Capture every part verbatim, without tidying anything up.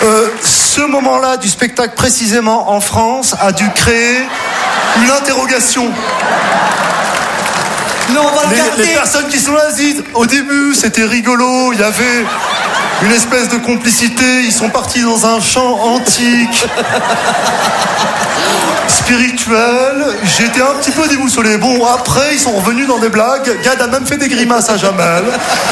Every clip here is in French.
Euh, ce moment-là du spectacle, précisément en France, a dû créer une interrogation. Non, on va le les, garder. les personnes qui sont là disent, au début, c'était rigolo, il y avait une espèce de complicité, ils sont partis dans un chant antique, spirituel, j'étais un petit peu déboussolé. Bon, après, ils sont revenus dans des blagues, Gad a même fait des grimaces à Jamel.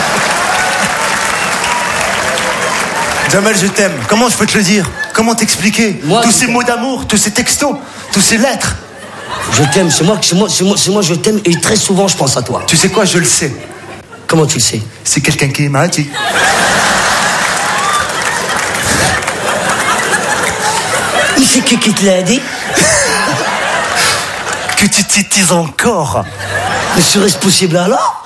Jamel, je t'aime. Comment je peux te le dire? Comment t'expliquer? Moi, tous je ces t'aime. mots d'amour, tous ces textos, tous ces lettres. Je t'aime, c'est moi, c'est moi, c'est moi, c'est moi, je t'aime et très souvent je pense à toi. Tu sais quoi, je le sais. Comment tu le sais? C'est quelqu'un qui m'a dit. Mais c'est qui qui te l'a dit? Que tu titises encore. Mais serait-ce possible alors?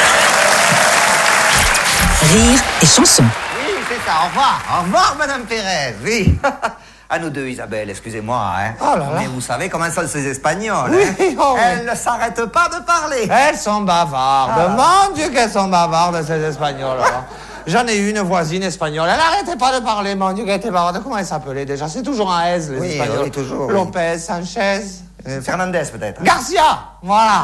Rire et chanson. Oui, c'est ça. Au revoir. Au revoir, Madame Pérez. Oui. À nous deux, Isabelle, excusez-moi. Hein. Oh là là. Mais vous savez comment sont ces Espagnols. Oui, hein. oh oui. Elles ne s'arrêtent pas de parler. Elles sont bavardes. Ah. Mon Dieu, qu'elles sont bavardes, ces Espagnols. alors. J'en ai eu une voisine espagnole. Elle n'arrêtait pas de parler. Mon Dieu, qu'elle était bavarde. Comment elle s'appelait déjà? C'est toujours un S, les Oui, Espagnols. oui, toujours, oui. Lopez, Sanchez. Euh, Fernandez, peut-être. Garcia. Voilà.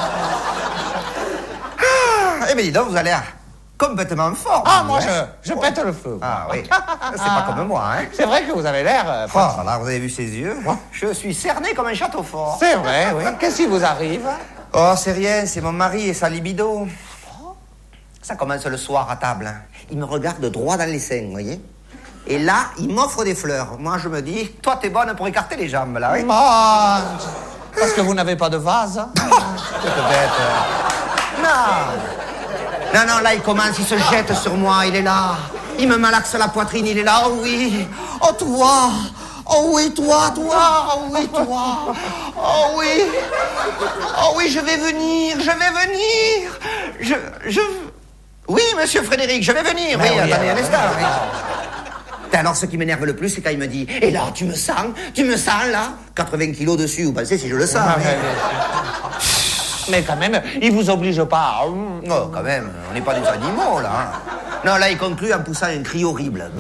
Eh bien, dis donc, vous allez l'air complètement en forme. Ah, vous, moi, hein. je, je pète le feu. Ah, oui. C'est pas comme moi, hein. C'est vrai que vous avez l'air... euh, Oh, là, vous avez vu ses yeux? Ouais. Je suis cerné comme un château fort. C'est vrai, oui. Qu'est-ce qui vous arrive? Oh, c'est rien, c'est mon mari et sa libido. Ça commence le soir à table. hein. Il me regarde droit dans les seins, vous voyez? Et là, il m'offre des fleurs. Moi, je me dis, toi, t'es bonne pour écarter les jambes, là, oui? Mon Dieu. Parce que vous n'avez pas de vase. hein? Peut-être. euh, Non. Non, non, là, il commence, il se jette sur moi, il est là. Il me malaxe la poitrine, il est là, oh oui. Oh, toi. Oh oui, toi, toi. Oh oui, toi. Oh oui. Oh oui, je vais venir, je vais venir. Je... je... Oui, monsieur Frédéric, je vais venir. Oui, oui, attendez euh, un instant. oui. Et alors, ce qui m'énerve le plus, c'est quand il me dit, et là, tu me sens, tu me sens, là, quatre-vingts kilos dessus, vous pensez si je le sens. Ah, oui. mais, mais- mais quand même, il vous oblige pas. Oh, quand même, on n'est pas des animaux, là. hein. Non, là, il conclut en poussant un cri horrible.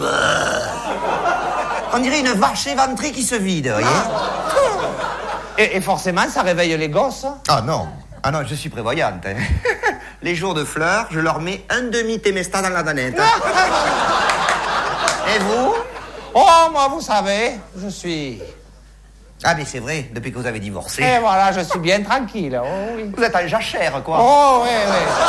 On dirait une vache éventrée qui se vide, vous voyez? Et, et forcément, ça réveille les gosses. Ah non, ah non, je suis prévoyante. hein. Les jours de fleurs, je leur mets un demi-témesta dans la danette. Et vous? Oh, moi, vous savez, je suis... Ah, mais c'est vrai, depuis que vous avez divorcé. Et voilà, je suis bien tranquille. Oh, oui. Vous êtes en jachère, quoi. Oh, oui,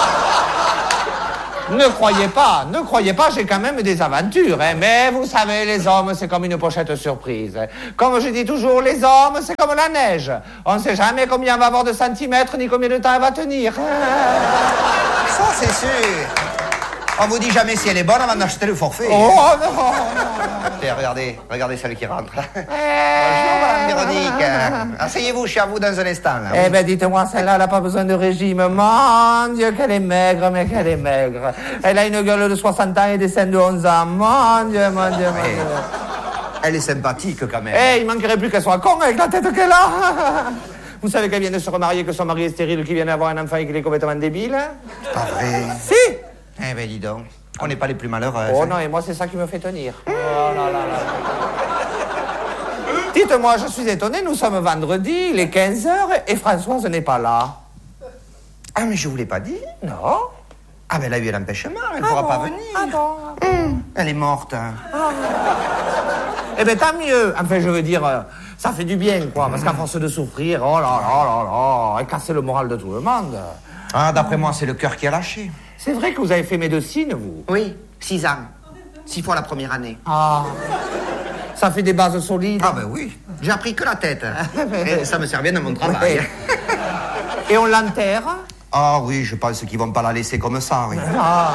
oui. Ne croyez pas, ne croyez pas, j'ai quand même des aventures. Hein. Mais vous savez, les hommes, c'est comme une pochette surprise. Comme je dis toujours, les hommes, c'est comme la neige. On ne sait jamais combien on va avoir de centimètres, ni combien de temps elle va tenir. Ça, c'est sûr. On vous dit jamais si elle est bonne avant d'acheter le forfait. Oh, non. Tiens, regardez, regardez celle qui rentre. Eh, Bonjour, Madame Véronique. Asseyez-vous, je suis à vous dans un instant. Là. Eh ben, dites-moi, celle-là, elle n'a pas besoin de régime. Mon Dieu, qu'elle est maigre, mais qu'elle est maigre. Elle a une gueule de soixante ans et des seins de onze ans. Mon Dieu, mon Dieu, mon Eh, Dieu. Elle est sympathique, quand même. Eh, il manquerait plus qu'elle soit con avec la tête qu'elle a. Vous savez qu'elle vient de se remarier, que son mari est stérile, qu'il vient d'avoir un enfant et qu'il est complètement débile? Pas vrai. Si. Eh ben, dis donc, on n'est pas les plus malheureux. Oh hein. non, et moi, c'est ça qui me fait tenir. Oh là là là. Dites-moi, je suis étonné, nous sommes vendredi, il est quinze heures et Françoise n'est pas là. Ah, mais je vous l'ai pas dit. Non. Ah, mais elle a eu un empêchement, elle ne Ah pourra bon, pas venir. ah bon. Hum, Elle est morte. hein. Eh bien, tant mieux. Enfin, je veux dire, euh, ça fait du bien, quoi. Parce qu'à force de souffrir, oh là là là là, et casser le moral de tout le monde. Ah, d'après moi, c'est le cœur qui a lâché. C'est vrai que vous avez fait médecine, vous? Oui, six ans. Six fois la première année. Ah. Ça fait des bases solides. Ah, ben oui. J'ai appris que la tête. Et ça me sert bien dans mon travail. Et on l'enterre? Ah oui, je pense qu'ils vont pas la laisser comme ça, oui. Ah.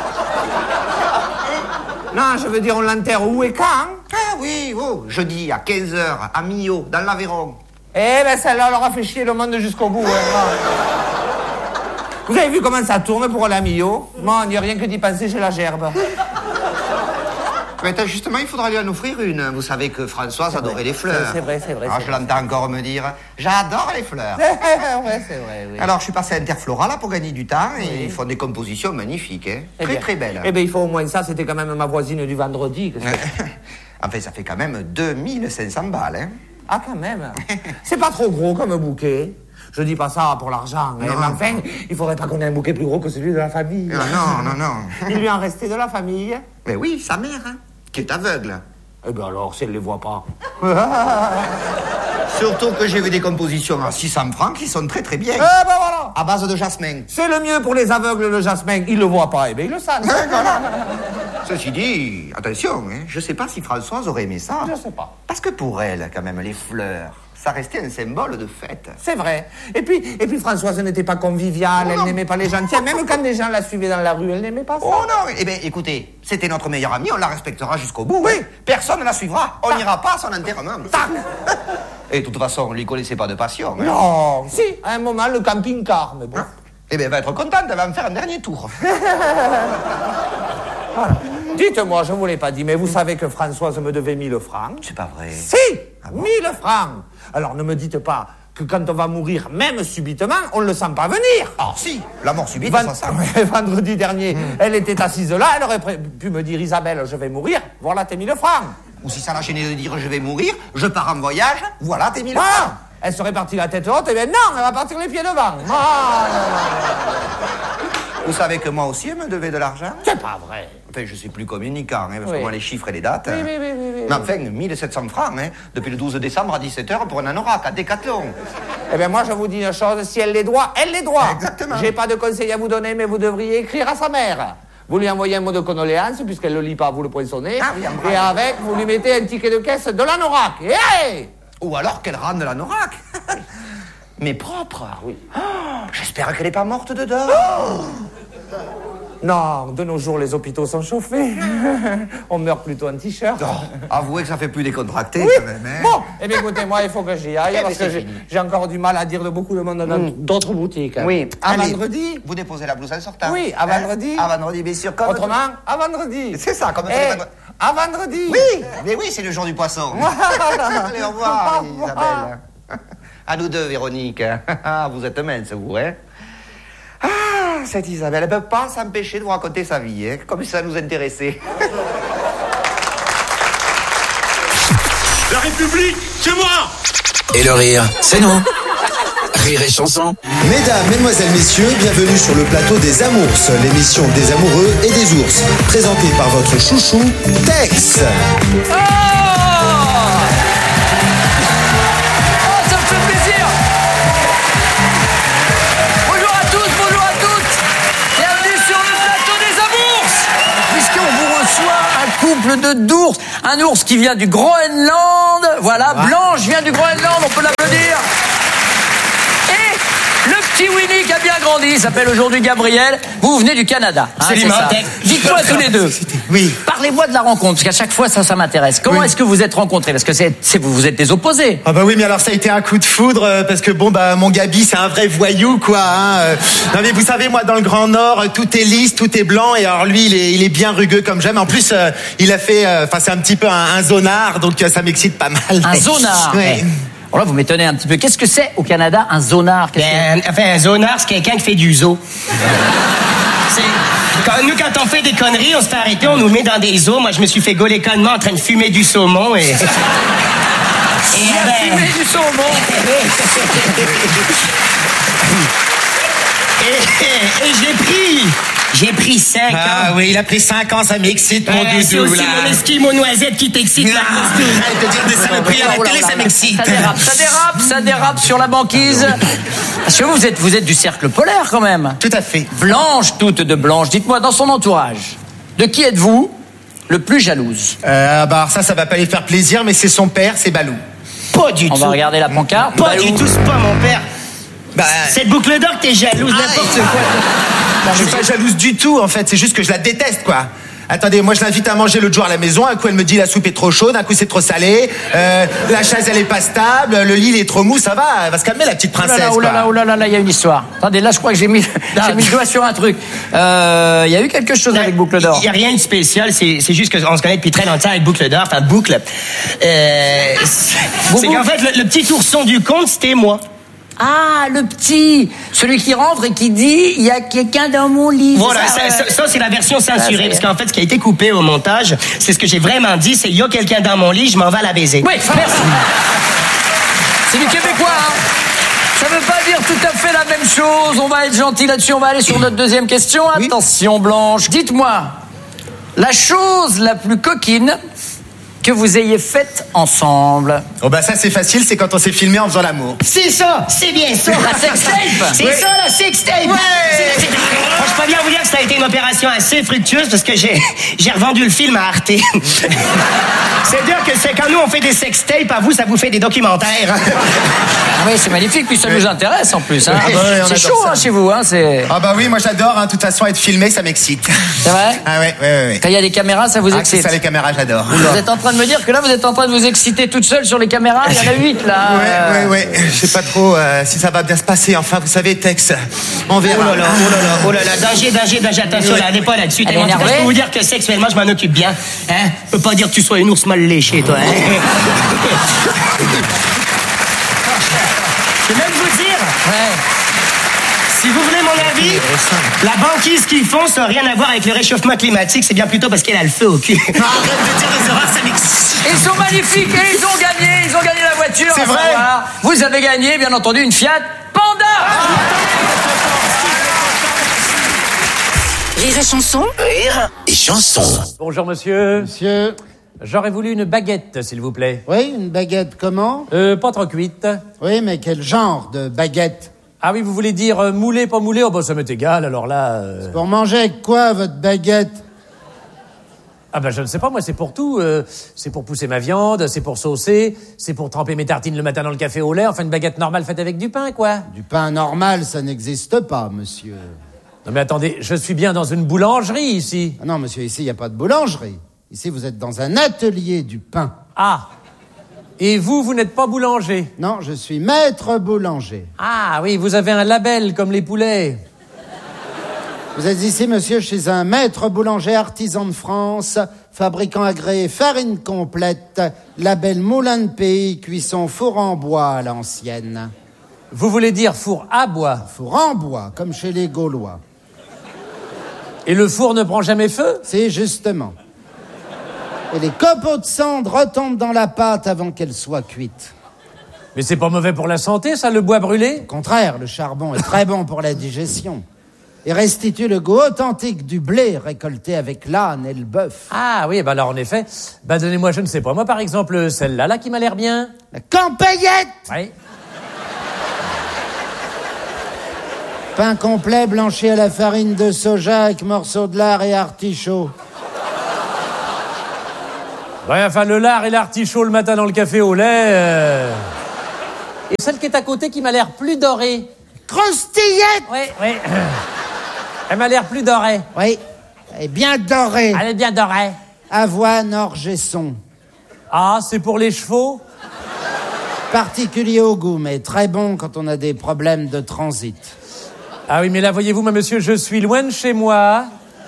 Non, je veux dire, on l'enterre où et quand? Ah oui, oh, jeudi à quinze heures, à Millau, dans l'Aveyron. Eh ben, celle-là, elle aura fait chier le monde jusqu'au bout. Hein. Vous avez vu comment ça tourne pour la Millau? Moi, il n'y a rien que d'y penser, j'ai la gerbe. Mais justement, il faudra lui en offrir une. Vous savez que Françoise adorait les fleurs. C'est vrai, c'est vrai. Ah, c'est je vrai. l'entends encore me dire, j'adore les fleurs. Ouais, c'est vrai, oui. Alors, je suis passé à Interflora là pour gagner du temps et Oui. ils font des compositions magnifiques, hein. Eh Très bien. très belles. Eh bien, il faut au moins ça, c'était quand même ma voisine du vendredi. que c'est- Enfin, ça fait quand même deux mille cinq cents balles, hein. Ah, quand même. C'est pas trop gros comme bouquet. Je dis pas ça pour l'argent, hein, mais enfin, il faudrait pas qu'on ait un bouquet plus gros que celui de la famille. Non, non, non, non. Il lui en restait de la famille. Mais oui, sa mère, hein, qui est aveugle. Eh bien alors, si elle les voit pas. Surtout que j'ai vu des compositions à six cents francs qui sont très très bien. Eh ben voilà. À base de jasmin. C'est le mieux pour les aveugles, le jasmin. Ils le voient pas, eh bien ils le savent. Ceci dit, attention, hein, je sais pas si Françoise aurait aimé ça. Je sais pas. Parce que pour elle, quand même, les fleurs, ça restait un symbole de fête. C'est vrai. Et puis, et puis Françoise n'était pas conviviale, Oh elle non. n'aimait pas les gens. Tiens, même quand des gens la suivaient dans la rue, elle n'aimait pas ça. Oh non, eh bien, écoutez, c'était notre meilleure amie, on la respectera jusqu'au bout. Oui. hein. Personne ne la suivra, on n'ira pas à son enterrement. Tac. Et de toute façon, on lui connaissait pas de passion. hein. Non. Si, à un moment, le camping-car, mais bon. Eh bien, elle va être contente, elle va me faire un dernier tour. Voilà. Dites-moi, je vous l'ai pas dit, mais vous savez que Françoise me devait mille francs. C'est pas vrai. Si, mille francs. Alors ne me dites pas que quand on va mourir, même subitement, on ne le sent pas venir. Ah si, la mort subite, Vend- ça sent. Ouais, vendredi dernier, elle était assise là, elle aurait pré- pu me dire Isabelle, je vais mourir, voilà tes mille francs. Ou si ça l'a gêné de dire je vais mourir, je pars en voyage, voilà tes mille Voilà. francs. Elle serait partie la tête haute, et bien non, elle va partir les pieds devant. Ah, non, non, Vous savez que moi aussi, elle me devait de l'argent. c'est pas vrai. Enfin, je sais plus communiquant, hein, parce Oui. que moi, les chiffres et les dates. Oui, hein. oui, oui, oui, oui, Mais oui. enfin, mille sept cents francs, hein, depuis le douze décembre à dix-sept heures pour un anorak à Décathlon. Eh bien moi je vous dis une chose, si elle les doit, elle les doit. Exactement. J'ai pas de conseil à vous donner, mais vous devriez écrire à sa mère. Vous lui envoyez un mot de condoléance, puisqu'elle le lit pas, vous le poinçonnez. Ah oui, en et avec, vous lui mettez un ticket de caisse de l'anorak. Et hey. Ou alors qu'elle rende l'anorak. Mais propre. oui. Oh, j'espère qu'elle n'est pas morte dedans. Non, de nos jours, les hôpitaux sont chauffés. On meurt plutôt en t-shirt. Oh, avouez que ça fait plus décontracté Oui. quand même. Hein. Bon, eh bien écoutez, moi, il faut que j'y aille, Eh parce bien, que c'est j'ai fini. j'ai encore du mal à dire de beaucoup de monde dans d'autres boutiques. hein. Oui. À Allez, vendredi. Vous déposez la blouse en sortant. Oui, à Hein? vendredi. À vendredi, bien sûr. Comme Autrement, à vendredi. C'est ça, comme Eh, ça, vendredi. à vendredi. Oui, mais oui, c'est le jour du poisson. Voilà. Allez, au revoir, Au revoir. Isabelle. À nous deux, Véronique. Ah, vous êtes mince, vous, hein? Ah, cette Isabelle, elle ne peut pas s'empêcher de vous raconter sa vie, hein, comme si ça nous intéressait. La République, c'est moi! Et le rire, c'est nous. Rire et chanson. Mesdames, Mesdemoiselles, Messieurs, bienvenue sur le plateau des Amours, l'émission des amoureux et des ours, présentée par votre chouchou, Tex. Oh, ça me fait plaisir. Bonjour à tous, bonjour à toutes. Bienvenue sur le plateau des Amours. Puisqu'on vous reçoit un couple de d'ours. Un ours qui vient du Groenland. Voilà, Blanche vient du Groenland, on peut l'applaudir. Et le petit Winnie qui a bien grandi, il s'appelle aujourd'hui Gabriel. Vous venez du Canada. Hein, c'est ça. Dites-moi tous les deux. Oui. Parlez-moi de la rencontre, parce qu'à chaque fois, ça, ça m'intéresse. Comment Oui. est-ce que vous êtes rencontrés? Parce que c'est, c'est, vous, vous êtes des opposés. Ah bah oui, mais alors ça a été un coup de foudre euh, parce que bon bah mon Gabi c'est un vrai voyou quoi. Hein, euh. Non mais vous savez moi dans le Grand Nord euh, tout est lisse, tout est blanc et alors lui il est il est bien rugueux comme j'aime. En plus euh, il a fait, enfin c'est un petit peu un, un zonard donc euh, ça m'excite pas mal. Un zonard. Oui. Eh. Alors là, vous m'étonnez un petit peu. Qu'est-ce que c'est au Canada, un zonard? Qu'est-ce Ben, enfin, un zonard, c'est quelqu'un qui fait du zoo. C'est... Quand, nous, quand on fait des conneries, on se fait arrêter, on nous met dans des zoos. Moi, je me suis fait gauler connement en train de fumer du saumon et... et que... ben, Fumer du saumon. et, et, et j'ai pris... J'ai pris cinq Ah ans. oui il a pris cinq ans ça m'excite mon Euh, c'est doudou aussi là. mon esquimau noisette qui t'excite. Ah, arrête de dire des saloperies à la télé ça m'excite. Ça dérape, ça dérape, ça dérape sur la banquise. Parce que vous êtes, vous êtes du cercle polaire quand même. Tout à fait. Blanche, toute de blanche. Dites-moi, dans son entourage, de qui êtes-vous le plus jalouse? Euh, bah alors ça ça va pas lui faire plaisir mais c'est son père c'est Balou. Pas du On tout. va regarder la pancarte. Pas Balou. du tout, c'est pas mon père. Bah Cette boucle d'or, t'es jalouse, n'importe quoi. je suis pas jalouse du tout en fait c'est juste que je la déteste quoi. Attendez, moi je l'invite à manger l'autre jour à la maison. Un coup elle me dit la soupe est trop chaude, un coup c'est trop salé, euh, la chaise elle est pas stable, le lit il est trop mou, ça va, elle va se calmer la petite princesse. Oh là là, oh là là, là, il y a une histoire. Attendez, là je crois que j'ai mis, j'ai mis le doigt sur un truc. Euh, Il y a eu quelque chose avec Boucle d'Or. Il y a rien de spécial, c'est, c'est juste qu'on se connaît depuis très longtemps avec Boucle d'Or, enfin Boucle. Euh, c'est, c'est qu'en fait le, le petit ourson du conte c'était moi. Ah, le petit, celui qui rentre et qui dit il y a quelqu'un dans mon lit. Voilà, ça, ça, ouais. ça, ça, c'est la version censurée, Ah, parce qu'en fait ce qui a été coupé au montage, c'est ce que j'ai vraiment dit, c'est il y a quelqu'un dans mon lit, je m'en vais à la baiser. Oui, merci. C'est du québécois, hein. Ça veut pas dire tout à fait la même chose. On va être gentil là-dessus. On va aller sur notre deuxième question. Oui. Attention, Blanche. Dites-moi, la chose la plus coquine que vous ayez faite ensemble. Oh bah ça c'est facile, c'est quand on s'est filmé en faisant l'amour. C'est ça, c'est bien ça. La sextape. C'est oui. ça la sextape. Ouais. C'est, c'est... Moi, je peux bien vous dire que ça a été une opération assez fructueuse parce que j'ai, j'ai revendu le film à Arte. C'est-à-dire que c'est quand nous on fait des sextapes, à vous ça vous fait des documentaires. Ah oui, c'est magnifique, puis ça nous intéresse en plus. Hein. Ah bah oui, on c'est adore chaud ça. hein, chez vous. Hein, c'est... Ah bah oui, moi j'adore, hein, de toute façon être filmé ça m'excite. C'est vrai? Ah ouais, ouais, ouais. ouais. Quand il y a des caméras, ça vous Ah, excite? c'est ça les caméras, j'adore. Vous êtes en train de me dire que là, vous êtes en train de vous exciter toute seule sur les caméras. Il y en a huit, là. Ouais, ouais, ouais. Je sais pas trop euh, si ça va bien se passer. Enfin, vous savez, Tex, on verra. Oh là là, oh là là, oh là là, danger, danger, danger, attention, là, allez pas là-dessus. Elle est En tout cas, énervée. je peux vous dire que sexuellement, je m'en occupe bien. Hein? Je peux pas dire que tu sois une ours mal léchée, toi. Hein? Je vais même vous dire, Ouais. si vous voulez mon avis, la banquise qu'ils font, ça n'a rien à voir avec le réchauffement climatique, c'est bien plutôt parce qu'elle a le feu au cul. Arrête de dire les horreurs, ça m'excite. Ils sont magnifiques et ils ont gagné. Ils ont gagné la voiture. C'est à vrai. savoir, vous avez gagné, bien entendu, une Fiat Panda. Rire et chanson. Rire et chanson. Bonjour monsieur. Monsieur. J'aurais voulu une baguette, s'il vous plaît. Oui, une baguette comment? Euh, pas trop cuite. Oui, mais quel genre de baguette? Ah oui, vous voulez dire euh, moulé, pas moulé? Oh bah ça m'est égal, alors là... euh, Pour manger avec quoi, votre baguette? Ah bah je ne sais pas, moi c'est pour tout. Euh, c'est pour pousser ma viande, c'est pour saucer, c'est pour tremper mes tartines le matin dans le café au lait. Enfin une baguette normale faite avec du pain, quoi. Du pain normal, ça n'existe pas, monsieur. Non mais attendez, je suis bien dans une boulangerie ici. Ah non, monsieur, ici, il n'y a pas de boulangerie. Ici, vous êtes dans un atelier du pain. Ah. Et vous, vous n'êtes pas boulanger? Non, je suis maître boulanger. Ah oui, vous avez un label comme les poulets. Vous êtes ici, monsieur, chez un maître boulanger artisan de France, fabricant agréé farine complète, label Moulin de Pays, cuisson four en bois à l'ancienne. Vous voulez dire four à bois? Four en bois, comme chez les Gaulois. Et le four ne prend jamais feu? C'est justement. Et les copeaux de cendre retombent dans la pâte avant qu'elle soit cuite. Mais c'est pas mauvais pour la santé, ça, le bois brûlé? Au contraire, le charbon est très bon pour la digestion. Et restitue le goût authentique du blé récolté avec l'âne et le bœuf. Ah oui, bah alors en effet, bah donnez-moi, je ne sais pas, moi par exemple, celle-là, là, qui m'a l'air bien. La campagnette! Oui. Pain complet blanchi à la farine de soja avec morceaux de lard et artichaut. Ouais, enfin, le lard et l'artichaut le matin dans le café au lait. Euh... Et celle qui est à côté qui m'a l'air plus dorée. Croustillette! Oui, oui. Elle m'a l'air plus dorée. Oui, elle est bien dorée. Elle est bien dorée. Avoine, orge et son. Ah, c'est pour les chevaux? Particulier au goût, mais très bon quand on a des problèmes de transit. Ah oui, mais là, voyez-vous, moi, monsieur, je suis loin de chez moi.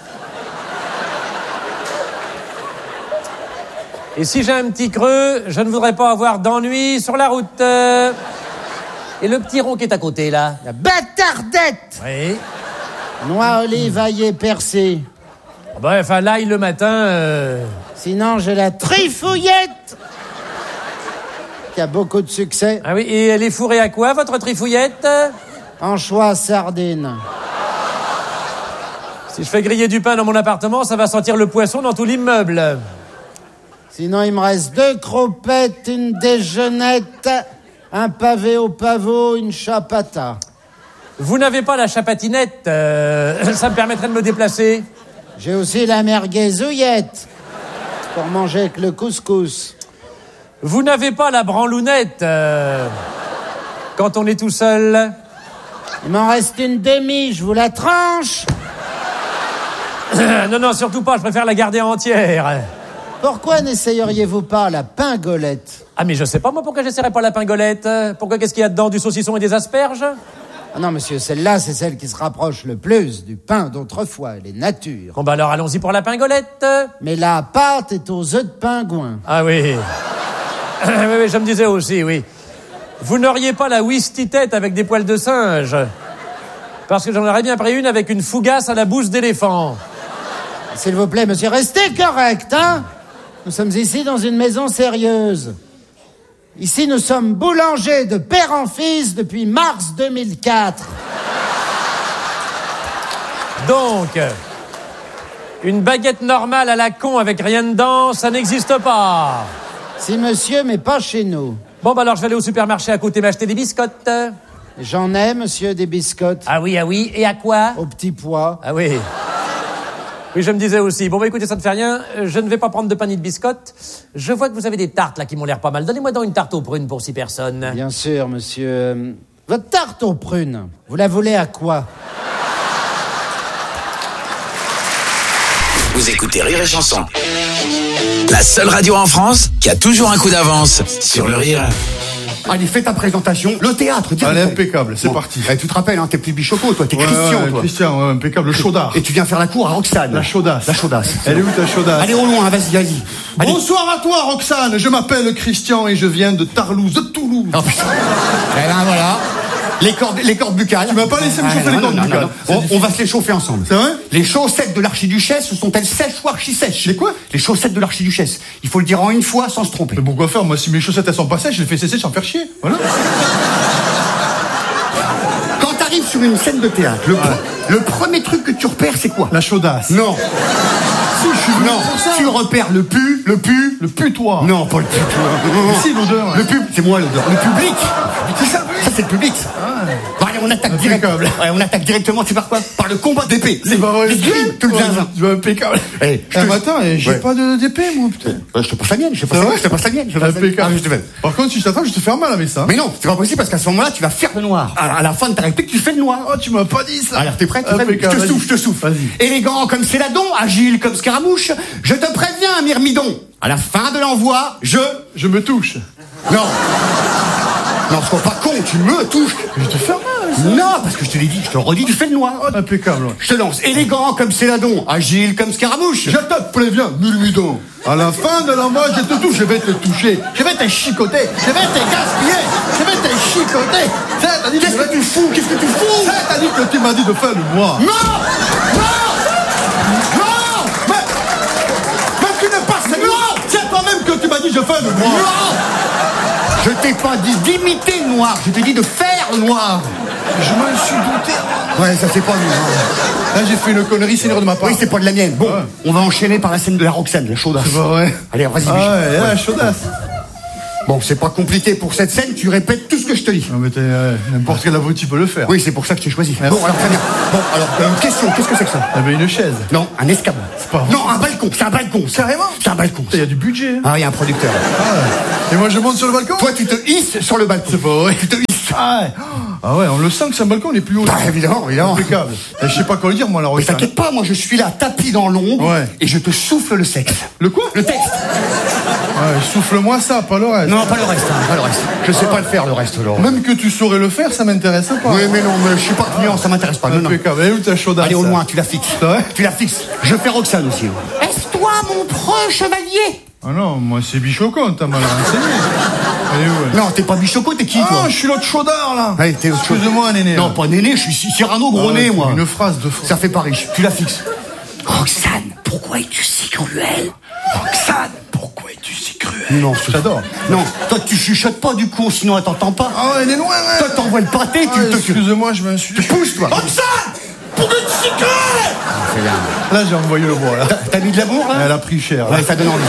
Et si j'ai un petit creux, je ne voudrais pas avoir d'ennui sur la route. Et le petit rond qui est à côté, là? La bâtardette! Oui. Noix, olive, ail et persil. Bah, enfin, l'ail le matin... Euh... Sinon, j'ai la trifouillette! Qui a beaucoup de succès. Ah oui, et elle est fourrée à quoi, votre trifouillette? Anchois, sardines. Si je fais griller du pain dans mon appartement, ça va sentir le poisson dans tout l'immeuble. Sinon, il me reste deux cropettes, une déjeunette, un pavé au pavot, une chapata. Vous n'avez pas la chapatinette, euh, ça me permettrait de me déplacer. J'ai aussi la merguezouillette, pour manger avec le couscous. Vous n'avez pas la branlounette, euh, quand on est tout seul. Il m'en reste une demi, je vous la tranche. Non, non, surtout pas, je préfère la garder entière. Pourquoi n'essayeriez-vous pas la pingolette? Ah, mais je sais pas, moi, pourquoi j'essaierais pas la pingolette? Pourquoi, qu'est-ce qu'il y a dedans? Du saucisson et des asperges? Ah non, monsieur, celle-là, c'est celle qui se rapproche le plus du pain d'autrefois, elle est nature. Bon, bah alors, allons-y pour la pingolette. Mais la pâte est aux œufs de pingouin. Ah oui. Oui, oui, je me disais aussi, oui. Vous n'auriez pas la whisky-tête avec des poils de singe? Parce que j'en aurais bien pris une avec une fougasse à la bouche d'éléphant. S'il vous plaît, monsieur, restez correct, hein? Nous sommes ici dans une maison sérieuse. Ici, nous sommes boulangers de père en fils depuis mars deux mille quatre. Donc, une baguette normale à la con avec rien dedans, ça n'existe pas. Si, monsieur, mais pas chez nous. Bon, bah alors, je vais aller au supermarché à côté m'acheter des biscottes. J'en ai, monsieur, des biscottes. Ah oui, ah oui. Et à quoi? Au petit pois. Ah oui. Oui, je me disais aussi. Bon, bah écoutez, ça ne fait rien. Je ne vais pas prendre de pain ni de biscottes. Je vois que vous avez des tartes, là, qui m'ont l'air pas mal. Donnez-moi donc une tarte aux prunes pour six personnes. Bien sûr, monsieur. Votre tarte aux prunes, vous la voulez à quoi? Vous écoutez Rire et Chanson. La seule radio en France qui a toujours un coup d'avance sur le rire. Allez, fais ta présentation. Le théâtre, tiens. Allez, impeccable, c'est bon. Parti. Eh, tu te rappelles, hein, t'es plus Bichoco, toi, t'es ouais, Christian, ouais, toi. Christian, ouais, impeccable, le chaudard. Et tu viens faire la cour à Roxane. La chaudasse. La chaudasse. Elle est où ta chaudasse? Allez au loin, vas-y, vas-y. Allez. Bonsoir à toi, Roxane. Je m'appelle Christian et je viens de Tarlouse, de Toulouse. Oh, putain. Eh ben, voilà. Les cordes, les cordes buccales. Tu m'as pas laissé me chauffer ah, les cordes buccales. On, on va se les chauffer ensemble. C'est vrai? Les chaussettes de l'archiduchesse sont-elles sèches ou archi-sèches? Les quoi? Les chaussettes de l'archiduchesse. Il faut le dire en une fois sans se tromper. Mais pourquoi faire? Moi, si mes chaussettes elles sont pas sèches, je les fais sécher sans faire chier. Voilà. Quand t'arrives sur une scène de théâtre, le, ouais. le premier truc que tu repères, c'est quoi? La chaudasse. Non. Si, je suis venu non, pour ça. Tu repères le pu, le pu, le putoir. Non, pas le putoir. Mais si, l'odeur. Ouais. Le pub, c'est moi l'odeur. Le public. C'est ça, oui. Ça, c'est le public. Ah. Bon, allez, on attaque directement. Ouais, on attaque directement, c'est par quoi? Par le combat d'épée. C'est pas vrai. Les grilles, tout le zinzin. Tu vas impeccable. Eh, un matin, j'ai ouais. pas d'épée, moi, putain. Je te passe la mienne, je te passe la mienne, je te passe la mienne. Impeccable. Par contre, si je t'attends, je te fais mal avec ça. Mais non, c'est pas possible parce qu'à ce moment-là, tu vas faire le noir. Alors, à la fin de ta réplique, tu fais le noir. Oh, tu m'as pas dit ça. Alors, t'es prêt? Je te souffle, je te souffle. Vas-y. Élégant comme Céladon, agile comme Scaramouche, je te préviens, Myrmidon. À la fin de l'envoi, je... Je me touche. Non. Non, sois pas con, tu me touches. Je te fais mal. Non, parce que je te l'ai dit, je te le redis, tu fais le noir. Oh, impeccable. Je te lance. Élégant comme Céladon, agile comme Scaramouche. Je te préviens, Myrmidon. À la fin de l'envoi, je te touche, je vais te toucher. Je vais te chicoter. Je vais te gaspiller. Je vais te chicoter. Qu'est-ce que tu fous? Qu'est-ce que tu fous? T'as dit que tu m'as dit de faire le noir. Non. Non. Non. Mais, mais tu n'es pas sérieux. Non. C'est toi-même que tu m'as dit je fais le noir. Non. Je t'ai pas dit d'imiter le noir, je t'ai dit de faire le noir. Je me suis douté. Ouais, ça c'est pas mieux. Hein. Là, j'ai fait une connerie, c'est une erreur de ma part. Oui, c'est pas de la mienne. Bon, ouais. On va enchaîner par la scène de la Roxane, la chaudasse. C'est pas vrai. Allez, vas-y, ah Bichon. ouais, ouais, la chaudasse. Bon, c'est pas compliqué pour cette scène, tu répètes tout ce que je te dis. Non, mais t'es, euh, n'importe quel avocat, tu peux le faire. Oui, c'est pour ça que je t'ai choisi. Merci. Bon, alors très bien. Bon, alors, euh, question, qu'est-ce que c'est que ça? Ah, ben une chaise. Non, un escabeau. C'est pas vrai. Non, un balcon, c'est un balcon. Carrément? C'est un balcon. Il y a du budget. Hein. Ah, il y a un producteur. Ah ouais. Et moi, je monte sur le balcon? Toi, tu te hisses sur le balcon. C'est pas vrai. Tu te hisses. Ah ouais. Ah ouais, on le sent que c'est un balcon, il est plus haut. Bah, évidemment, évidemment. Impeccable. Et je sais pas quoi le dire, moi, la Mais t'inquiète pas, moi, je suis là, tapis dans l'ombre. Ouais. Et je te souffle le sexe. Le quoi? Le texte. Ouais, souffle-moi ça, pas le reste. Non, pas le reste, hein, pas le reste. Je sais ah. pas le faire, le reste, Laurent. Même que tu saurais le faire, ça m'intéresse pas. Oui, mais non, mais je suis pas client, ah. ça m'intéresse pas. Non, impeccable. non. Et où ta chaudasse? Allez, au loin, tu la fixes. C'est vrai? Tu la fixes. Je fais Roxane aussi. Est-ce toi, mon preux chevalier? Ah non, moi, c'est Bichocon, t'as mal renseigné. Allez, ouais. Non, t'es pas Bichoco, t'es qui, ah, toi? Ah, je suis l'autre chaudard, là. Allez, t'es l'autre chaudard. Excuse-moi, Néné. Non, pas Néné, je suis Cyrano gros nez, ah, moi. Une phrase de fou. Ça fait pas riche. Tu la fixes. Roxane, pourquoi es-tu si cruelle? Roxane, pourquoi es-tu si cruelle? Non, j'adore. Non, toi, tu chuchotes pas, du coup, sinon elle t'entend pas. Ah, elle est loin, ouais. Toi, t'envoies le pâté, ah, tu te... Excuse-moi, je me suis... Tu pousses, toi. Roxane! Pourquoi tu es si cruelle? Là, j'ai envoyé le bois, là. T'as mis de l'amour, là? Elle a pris cher, là. Ouais, ça donne envie.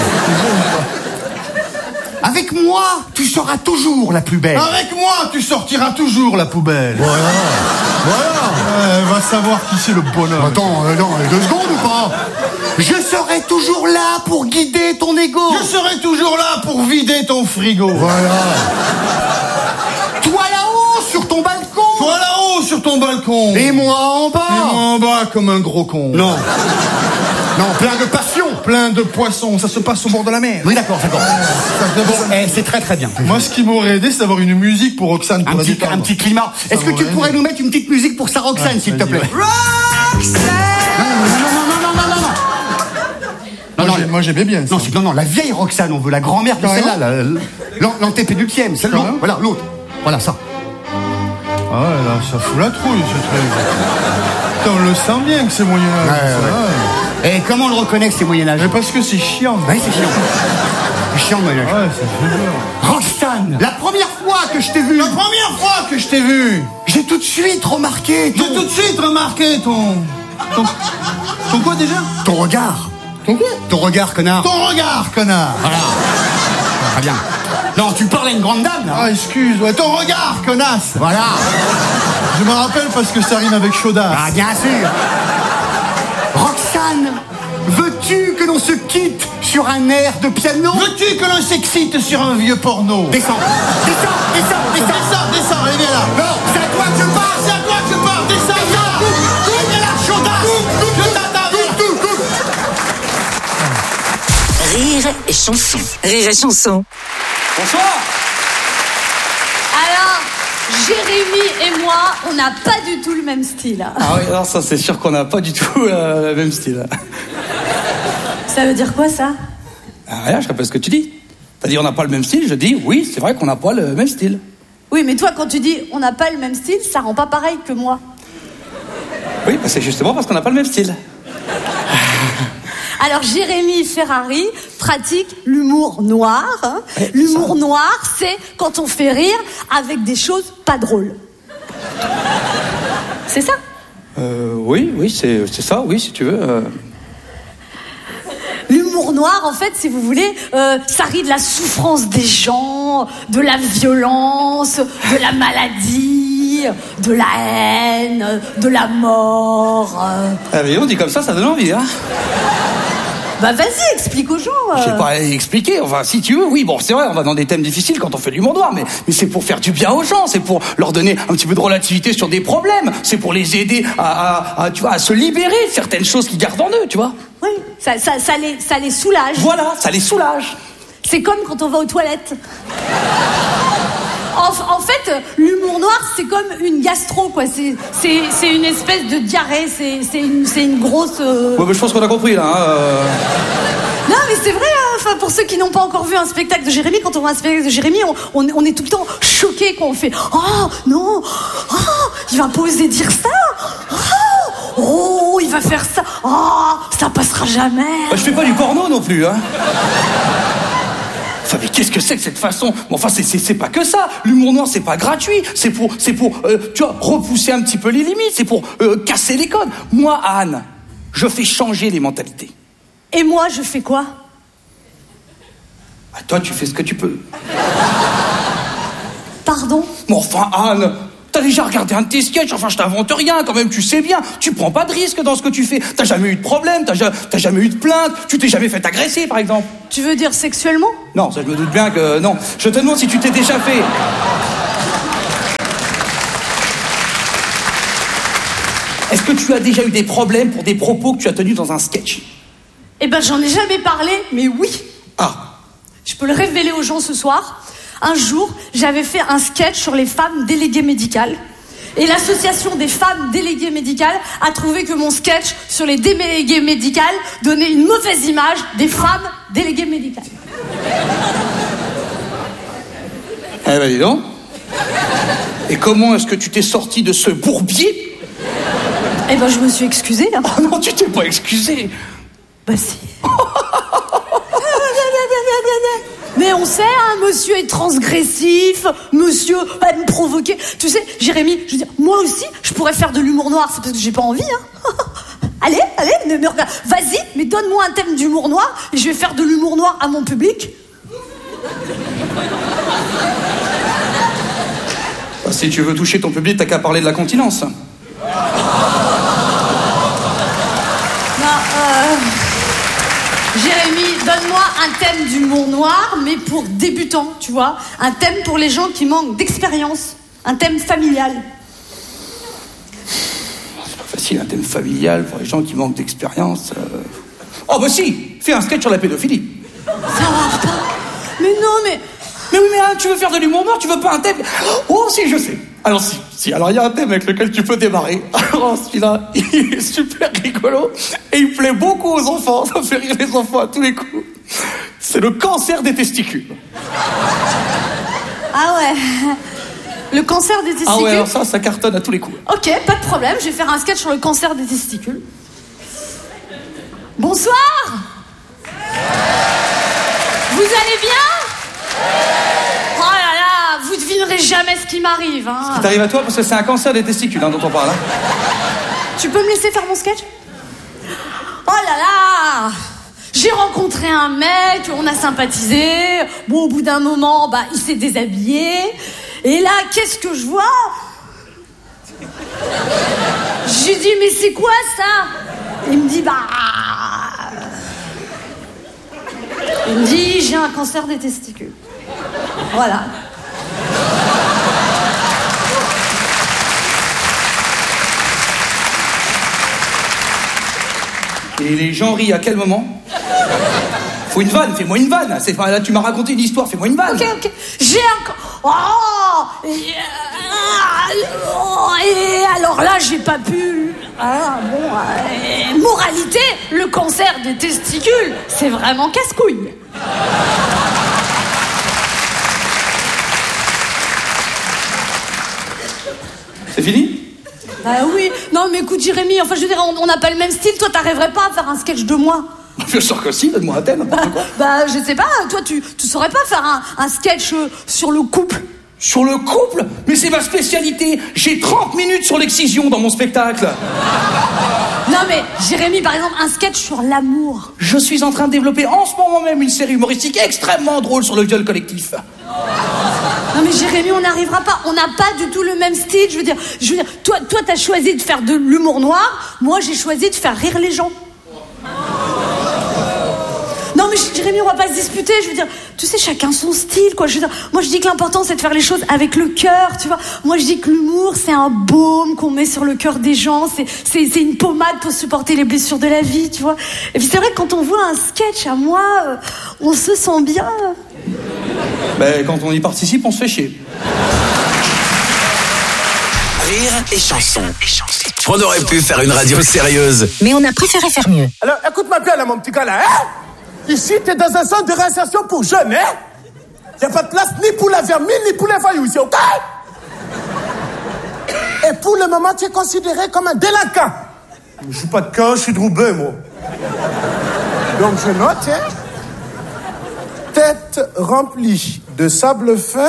Avec moi, tu seras toujours la plus belle. Avec moi, tu sortiras toujours la poubelle. Voilà. Voilà. Elle va savoir qui c'est le bonhomme. Attends, euh, non, deux secondes ou pas? Je serai toujours là pour guider ton ego. Je serai toujours là pour vider ton frigo. Voilà. Toi là-haut, sur ton balcon. Toi là-haut, sur ton balcon. Et moi en bas. Et moi en bas, comme un gros con. Non. Non, plein de passion. Plein de poissons, ça se passe au bord de la mer. Oui, d'accord, d'accord. Ça, Bon, eh, c'est très très bien. Moi, ce qui m'aurait aidé, c'est d'avoir une musique pour Roxane. Pour Un la petit, détendre. un petit climat. Ça Est-ce que tu m'aurait pourrais aidé. nous mettre une petite musique pour sa Roxane, Ouais, s'il te vas-y, plaît? ouais. Roxane. Non, non, non, non, non, non, non. Non, Moi, j'ai- moi, j'aimais bien ça. Non, c'est- non, non, la vieille Roxane, on veut la grand-mère de Carrément. celle-là, la- l'an- l'antépénultième, celle-là. Carrément. Voilà, l'autre. Voilà, ça. Ah ouais, là, ça fout la trouille, ce truc. Putain, on le sent bien que c'est Moyen-Âge. Ouais, ça, ouais. ouais. Et comment on le reconnaît que c'est Moyen-Âge? Mais parce que c'est chiant. Ouais, c'est chiant. C'est chiant, Moyen-Âge. Ouais, ça fait peur. Roxane, la première fois que je t'ai vu. La première fois que je t'ai vu, J'ai tout de suite remarqué ton... j'ai tout de suite remarqué ton... Ton, ton quoi déjà? Ton regard. Ton quoi? Ton regard, connard. Ton regard, connard. Voilà. Très bien. Non, tu parles à une grande dame, là. Ah, excuse, ouais, ton regard, connasse. Voilà. Je me rappelle parce que ça rime avec chaudasse. Ah, bien sûr. Roxane, veux-tu que l'on se quitte sur un air de piano? Veux-tu que l'on s'excite sur un vieux porno? Descends, descends, descends, descends. Descends, descends, allez, viens là. Non, c'est à toi que je parle, C'est à toi que je parle, descends, viens là. Allez, viens là, chaudasse. Je t'attends, viens là. Rire et chanson. Rire et chanson. Bonsoir. Alors, Jérémy et moi, on n'a pas du tout le même style. Ah oui, alors ça c'est sûr qu'on n'a pas du tout euh, le même style. Ça veut dire quoi, ça? Ah, rien, je répète ce que tu dis. T'as dit on n'a pas le même style, je dis oui, c'est vrai qu'on n'a pas le même style. Oui, mais toi, quand tu dis on n'a pas le même style, ça rend pas pareil que moi. Oui, bah c'est justement parce qu'on n'a pas le même style. Alors, Jérémy Ferrari pratique l'humour noir. hein. Ouais, L'humour noir, c'est quand on fait rire avec des choses pas drôles. C'est ça? Euh, oui, oui, c'est c'est ça, oui, si tu veux. euh. L'humour noir, en fait, si vous voulez, euh, ça rit de la souffrance des gens, de la violence, de la maladie, de la haine, de la mort. euh. Ah, mais on dit comme ça, ça donne envie, hein. Bah vas-y, explique aux gens. euh. Je sais pas expliquer, enfin si tu veux, oui, bon c'est vrai, on va dans des thèmes difficiles quand on fait de l'humour noir, mais, mais c'est pour faire du bien aux gens, c'est pour leur donner un petit peu de relativité sur des problèmes, c'est pour les aider à, à, à, tu vois, à se libérer de certaines choses qu'ils gardent en eux, tu vois. Oui, ça, ça, ça, les, ça les soulage. Voilà, ça les soulage. C'est comme quand on va aux toilettes. En, en fait, l'humour noir, c'est comme une gastro, quoi. C'est, c'est, c'est une espèce de diarrhée, c'est, c'est, une, c'est une grosse... euh, Ouais, mais je pense qu'on a compris là. Hein, euh... Non, mais c'est vrai, hein. Enfin, pour ceux qui n'ont pas encore vu un spectacle de Jérémy, quand on voit un spectacle de Jérémy, on, on, on est tout le temps choqués quand on fait « Oh, non, oh, il va pas oser dire ça, oh, oh, il va faire ça, oh, ça passera jamais. » Bah, je fais pas du porno non plus, hein. Enfin, mais qu'est-ce que c'est que cette façon? Bon, enfin, c'est, c'est, c'est pas que ça. L'humour noir, c'est pas gratuit. C'est pour, c'est pour, euh, tu vois, repousser un petit peu les limites. C'est pour euh, casser les codes. Moi, Anne, je fais changer les mentalités. Et moi, je fais quoi? Bah, toi, tu fais ce que tu peux. Pardon? Mais enfin, Anne, t'as déjà regardé un de tes sketchs. Enfin, je t'invente rien, quand même, tu sais bien. Tu prends pas de risque dans ce que tu fais. T'as jamais eu de problème, t'as, ja- t'as jamais eu de plainte. Tu t'es jamais fait agresser, par exemple. Tu veux dire sexuellement? Non, ça, je me doute bien que non. Je te demande si tu t'es déjà fait. Est-ce que tu as déjà eu des problèmes pour des propos que tu as tenus dans un sketch? Eh ben, j'en ai jamais parlé, mais oui. Ah. Je peux le révéler aux gens ce soir. Un jour, j'avais fait un sketch sur les femmes déléguées médicales. Et l'association des femmes déléguées médicales a trouvé que mon sketch sur les déléguées médicales donnait une mauvaise image des femmes déléguées médicales. Eh ben dis donc. Et comment est-ce que tu t'es sorti de ce bourbier? Eh ben, je me suis excusée. Hein. Oh non, tu t'es pas excusée. Bah si. Mais on sait, hein, monsieur est transgressif, monsieur aime provoquer. Tu sais, Jérémy, je veux dire, moi aussi, je pourrais faire de l'humour noir, c'est parce que j'ai pas envie, hein. Allez, allez, ne me regarde. Vas-y, mais donne-moi un thème d'humour noir et je vais faire de l'humour noir à mon public. Bah, si tu veux toucher ton public, t'as qu'à parler de la continence. Non, euh... Jérémy, donne-moi un thème d'humour noir, mais pour débutants, tu vois. Un thème pour les gens qui manquent d'expérience. Un thème familial. C'est pas facile, un thème familial pour les gens qui manquent d'expérience. Euh... Oh bah si, fais un sketch sur la pédophilie. Ça va pas. Mais non, mais... Mais oui, mais hein, tu veux faire de l'humour noir, tu veux pas un thème? Oh si, je sais. Alors si, si, alors il y a un thème avec lequel tu peux démarrer. Alors celui-là, il est super rigolo et il plaît beaucoup aux enfants. Ça fait rire les enfants à tous les coups. C'est le cancer des testicules. Ah ouais. Le cancer des testicules. Ah ouais, alors ça, ça cartonne à tous les coups. Ok, pas de problème, je vais faire un sketch sur le cancer des testicules. Bonsoir. Vous allez bien? Oh là là, vous devinerez jamais ce qui m'arrive, hein. Ce qui t'arrive à toi, parce que c'est un cancer des testicules hein, dont on parle. Hein. Tu peux me laisser faire mon sketch? Oh là là, j'ai rencontré un mec, on a sympathisé. Bon, au bout d'un moment, bah, il s'est déshabillé. Et là, qu'est-ce que je vois? J'ai dit, mais c'est quoi ça? Il me dit, bah... Il me dit, j'ai un cancer des testicules. Voilà. Et les gens rient à quel moment? Faut une vanne, fais-moi une vanne. C'est pas là, tu m'as raconté une histoire, fais-moi une vanne. Ok, ok. J'ai un... Oh et, euh, et alors là, j'ai pas pu... Ah, bon... Euh, moralité, le cancer des testicules, c'est vraiment casse-couille. C'est fini? Bah oui. Non, mais écoute, Jérémy, enfin, je veux dire, on n'a pas le même style. Toi, t'arriverais pas à faire un sketch de moi. Bien sûr que si, donne-moi un thème, n'importe quoi. Bah, je sais pas, toi, tu, tu saurais pas faire un, un sketch euh, sur le couple? Sur le couple? Mais c'est ma spécialité. J'ai trente minutes sur l'excision dans mon spectacle. Non, mais, Jérémy, par exemple, un sketch sur l'amour. Je suis en train de développer en ce moment même une série humoristique extrêmement drôle sur le viol collectif. Non mais Jérémy, on n'arrivera pas, on n'a pas du tout le même style, je veux dire, je veux dire, toi, toi t'as choisi de faire de l'humour noir, moi j'ai choisi de faire rire les gens. Non mais Jérémy, on va pas se disputer, je veux dire, tu sais, chacun son style, quoi, je veux dire, moi je dis que l'important c'est de faire les choses avec le cœur, tu vois, moi je dis que l'humour c'est un baume qu'on met sur le cœur des gens, c'est, c'est, c'est une pommade pour supporter les blessures de la vie, tu vois, et puis c'est vrai que quand on voit un sketch à moi, euh, on se sent bien. Ben, quand on y participe, on se fait chier. Rire et chanson. On aurait pu faire une radio sérieuse. Mais on a préféré faire mieux. Alors, écoute-moi bien, là, mon petit gars, là, hein? Ici, t'es dans un centre de réinsertion pour jeunes, hein? Y'a pas de place ni pour la vermine, ni pour les voyous ici, ok? Et pour le moment, tu es considéré comme un délinquant. Je suis pas de cas, je suis de Roubaix, moi. Donc, je note, hein? Tête remplie de sable fin,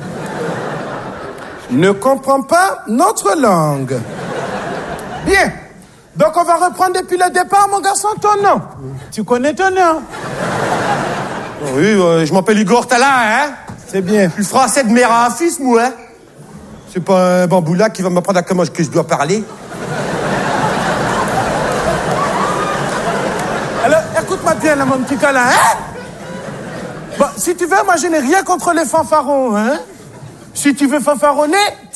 ne comprend pas notre langue. Bien. Donc, on va reprendre depuis le départ, mon garçon, ton nom. Tu connais ton nom? Oui, euh, je m'appelle Igor Talin, hein? C'est bien. Le français de mère à un fils, moi, hein? C'est pas un bamboula qui va m'apprendre à comment que je dois parler. Alors, écoute-moi bien, là, mon petit câlin, hein? Bon, si tu veux, moi, je n'ai rien contre les fanfarons, hein? Si tu veux fanfaronner...